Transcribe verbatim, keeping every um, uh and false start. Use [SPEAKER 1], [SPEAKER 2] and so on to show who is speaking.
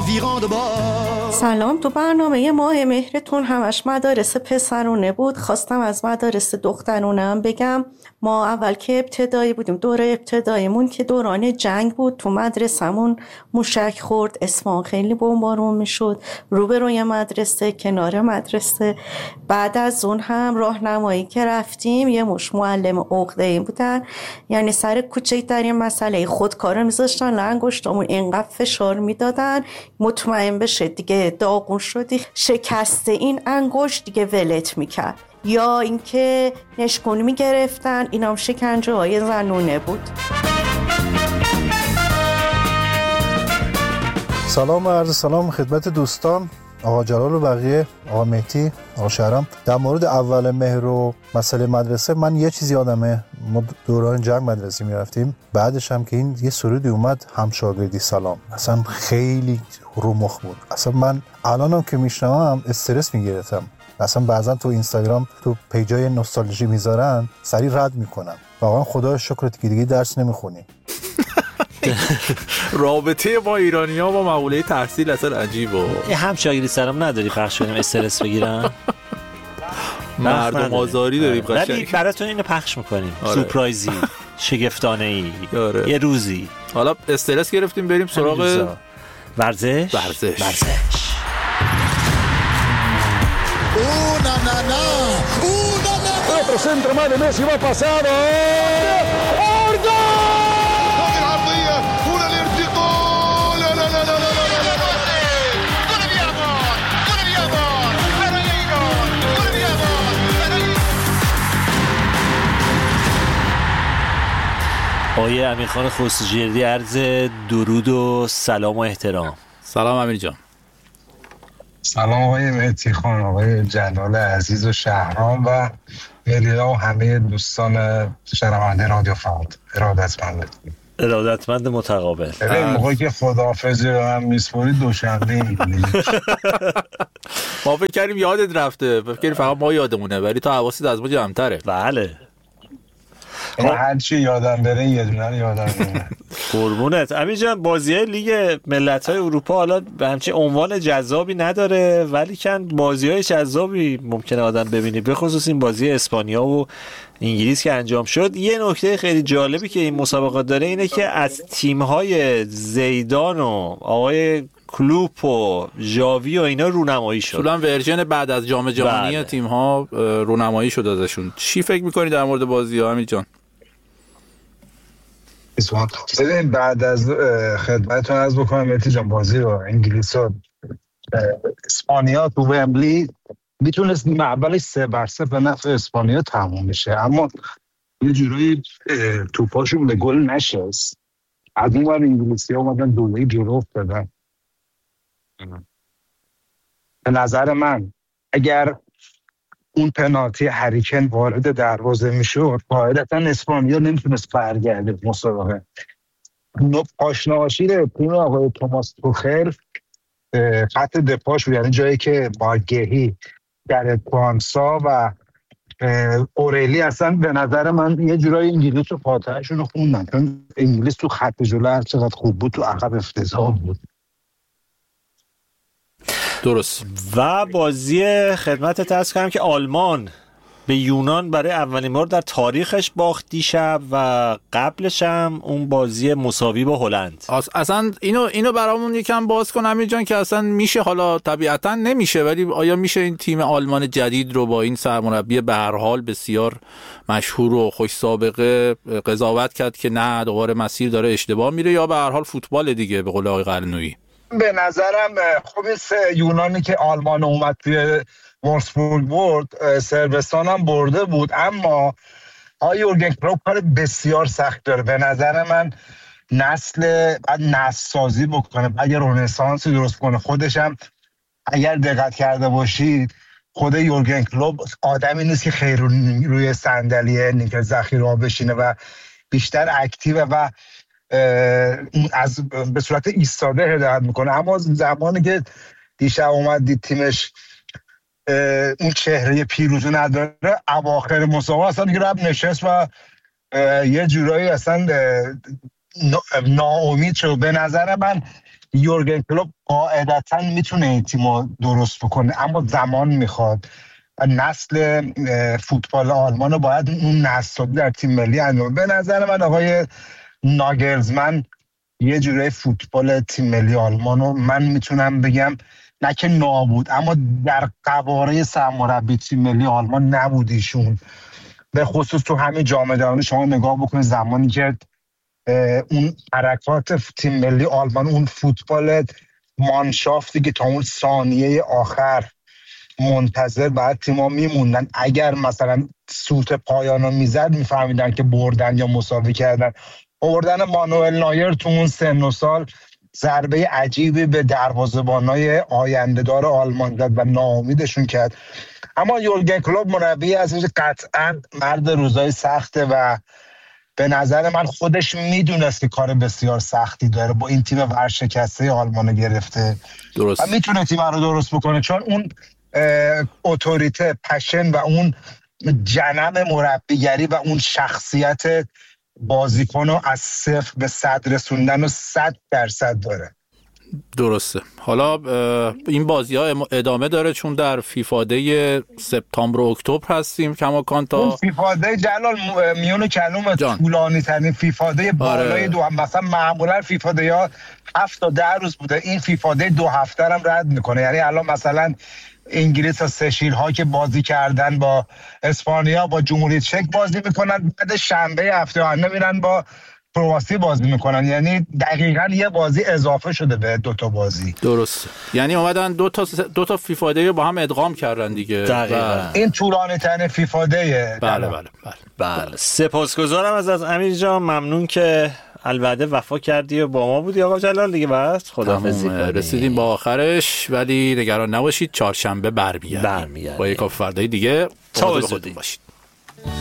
[SPEAKER 1] environs de bord.
[SPEAKER 2] سلام، تو برنامه ماه مهرتون همش مدارس پسرونه بود. خواستم از مدارس دخترونه هم بگم. ما اول که ابتدایی بودیم، دوره ابتداییمون که دوران جنگ بود، تو مدرسمون موشک خورد، اصفهان خیلی بمبارون میشد، روبروی مدرسه، کنار مدرسه. بعد از اون هم راهنمایی که رفتیم یه مش معلم عقده‌ای بودن، یعنی سر کوچکترین مسئله خودکار میذاشتن لنگشتمون اینقدر فشار میدادن مطمئن بشه دیگه داغون شدی، شکست این انگشت دیگه ولت میکرد. یا اینکه نشکونی میگرفتن، اینام شکنجه های زنونه بود.
[SPEAKER 3] سلام و عرض سلام خدمت دوستان، آقا جلال و بقیه، آقا مهدی، آقا شهرام. در مورد اول مهر و مسئله مدرسه من یه چیزی یادمه، ما دوران جنگ مدرسه میرفتیم، بعدش هم که این یه سرودی اومد همشاگردی سلام، اصلا خیلی رو مخ بود. اصلا من الانم که میشنوم استرس میگیرتم. اصلا بعضا تو اینستاگرام تو پیجای نوستالژی میذارن سری رد میکنم. واقعا خدا شکرت که دیگه درس نمیخونی.
[SPEAKER 4] رابطه با ایرانی‌ها با مقوله تحصیل اصلا عجیبه.
[SPEAKER 5] همشاگردی سلام نداری پخش کنیم استرس بگیرن؟
[SPEAKER 4] مردم آزاری داریم قشنگ.
[SPEAKER 5] ولی براتون اینو پخش میکنیم. آره. سورپرایزی، شگفتانه‌ای. آره. یه روزی.
[SPEAKER 4] حالا استرس گرفتیم بریم سراغ
[SPEAKER 5] ورزش.
[SPEAKER 4] ورزش.
[SPEAKER 5] ورزش.
[SPEAKER 1] Una nana, una nana.
[SPEAKER 6] Otro centro más de Messi va pasado. ¡Ordo!
[SPEAKER 1] هذه العرضية هنا الارتقاء. لا لا لا لا لا لا لا لا.
[SPEAKER 5] آقای امیرخان خوستجردی عرض درود و سلام و احترام.
[SPEAKER 4] سلام امیر جان.
[SPEAKER 7] سلام آقای مهدی خان، آقای جلال عزیز و شهرام و ملیلا و همه دوستان شنونده رادیو فرد. ارادتمند
[SPEAKER 5] ارادتمند متقابل.
[SPEAKER 7] این موقعی که خداحافظی رو هم میسپورید دوشنبه می‌بینید.
[SPEAKER 4] ما فکر کردیم یادت رفته، فکر کردیم فقط ما یادمونه، ولی تو حواست از ما جمع‌تره.
[SPEAKER 5] بله.
[SPEAKER 7] هر چی یادم بره یه دونه رو یادم بره.
[SPEAKER 5] قربونت. امیر جان، بازی‌های لیگ ملت‌های اروپا حالا به همچین عنوان جذابی نداره، ولی کن بازی‌های جذابی ممکنه آدم ببینه، به خصوص این بازی اسپانیا و انگلیس که انجام شد. یه نکته خیلی جالبی که این مسابقات داره اینه که از تیم‌های زیدان و آقای کلوپ و ژاوی و اینا رونمایی شد.
[SPEAKER 4] اصولا ورژن بعد از جام جهانی
[SPEAKER 5] بله.
[SPEAKER 4] تیم‌ها رونمایی شد ازشون. چی فکر می‌کنی در مورد بازی‌ها امیر جان؟
[SPEAKER 7] ببین بعد از خدمتتون عرض بکنم مهدی جان، بازی رو انگلیس و اسپانیا تو ومبلی میتونست نیمه اولش سه بر سه به نفع اسپانیا تموم بشه، اما یه جورایی توپاشون به گل نشست. از اون ور انگلیسی ها اومدن دوله جلو افتادن. به نظر من اگر اون پنالتی هری کین وارد دروازه میشد قاعدتا اسپانیا نمیتونست برگرده مسابقه. آشناشی تیم آقای توماس توخل خط دفاعش، یعنی جایی که باگهی در کوانسا و اوریلی، اصلا به نظر من یه جورایی انگلیس و فاتحه‌شون رو خوندن، چون انگلیس تو خط جلو هر چقدر خوب بود تو عقب افتضاح بود.
[SPEAKER 4] درست.
[SPEAKER 5] و بازی خدمت عرض کنم که آلمان به یونان برای اولین بار در تاریخش باخت دیشب و قبلش هم اون بازی مساوی با هلند.
[SPEAKER 4] اصلا اینو اینو برامون یکم باز کن امیر جان که اصلا میشه، حالا طبیعتا نمیشه، ولی آیا میشه این تیم آلمان جدید رو با این سرمربی به هر حال بسیار مشهور و خوش سابقه قضاوت کرد که نه دوباره مسیر داره اشتباه میره، یا به هر حال فوتبال دیگه به قول آقای قرنویی؟
[SPEAKER 7] به نظرم خب یونانی که آلمان اومد توی وولفسبورگ برد، صربستان هم برده بود، اما آقای یورگن کلوپ کار بسیار سخت داره. به نظر من نسل بعد نسل سازی بکنه، اگر رنسانسی درست کنه. خودش هم اگر دقت کرده باشید خود یورگن کلوپ آدمی نیست که خیلی روی صندلی نیمکت ذخیره بشینه و بیشتر اکتیو و از به صورت ایستاده هدایت میکنه. اما زمانی که دیشب اومد دید تیمش اون چهره پیروزی نداره، اواخر مسابقه اصلا دیگه رب نشست و یه جورایی اصلا ناامید شد. به نظر من یورگن کلوپ قاعدتاً میتونه این تیمو درست بکنه، اما زمان میخواد. نسل فوتبال آلمان رو باید اون نسل در تیم ملی انجام. به نظر من آقای ناگلزمن یه جوره فوتبال تیم ملی آلمان رو من میتونم بگم نه که نابود، اما در قواره سرمربی تیم ملی آلمان نبودیشون. به خصوص تو همین جام جهانی شما نگاه بکنید زمانی که اون حرکات تیم ملی آلمان، اون فوتبال مانشافتی که تا اون ثانیه آخر منتظر بعد تیم‌ها میموندن، اگر مثلا سوت پایانو میزد میفهمیدن که بردن یا مساوی کردن. آوردن مانوئل نایر تو اون سن و سال ضربه عجیبی به دروازه‌بانای آینده‌دار آلمان زد و ناامیدشون کرد. اما یورگن کلوپ مربی ازش قطعاً مرد روزای سخته و به نظر من خودش میدونست که کار بسیار سختی داره، با این تیم ورشکسته آلمان گرفته درست. و میتونه تیم رو درست بکنه، چون اون اتوریته، پشن و اون جنم مربیگری و اون شخصیت بازیکن رو از صفر به صد رسوندن و صد درصد داره.
[SPEAKER 4] درسته. حالا این بازی ها ادامه داره چون در فیفاده سپتامبر و اکتبر هستیم کماکان. تا
[SPEAKER 7] اون فیفاده جلال میون کلوم طولانی ترین فیفاده بالای دو هم. مثلا معمولا فیفاده ها هفت تا ده روز بوده، این فیفاده دو هفته هم رد میکنه. یعنی الان مثلا انگلیس و سشیل ها که بازی کردن با اسپانیا با جمهوری چک بازی میکنن، بعد شنبه هفته آینده میرن با کرواسی بازی میکنن. یعنی دقیقاً یه بازی اضافه شده به دو تا بازی.
[SPEAKER 4] درست. یعنی اومدن دو تا دو تا فیفاده با هم ادغام کردن دیگه.
[SPEAKER 5] دقیقاً.
[SPEAKER 7] این طولانی ترین فیفاده.
[SPEAKER 4] بله بله بله.
[SPEAKER 5] بله. سپاسگزارم از از امیر جان، ممنون که الوعده وفا کردی و با ما بودی آقا جلال دیگه. بس خداحافظی کنیم.
[SPEAKER 4] رسیدیم با آخرش، ولی نگران نباشید چهارشنبه برمیگردیم.
[SPEAKER 5] برمیگردیم.
[SPEAKER 4] با یک فردای دیگه.
[SPEAKER 5] تا زودی
[SPEAKER 4] باشید.